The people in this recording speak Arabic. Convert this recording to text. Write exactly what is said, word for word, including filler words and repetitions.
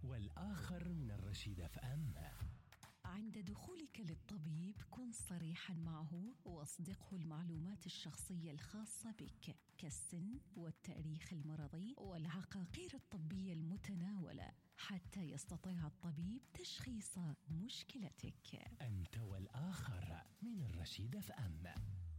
والآخر من الرشيد اف ام. عند دخولك للطبيب كن صريحا معه واصدقه المعلومات الشخصية الخاصة بك كالسن والتاريخ المرضي والعقاقير الطبية المتناولة حتى يستطيع الطبيب تشخيص مشكلتك. أنت والآخر من الرشيد اف ام.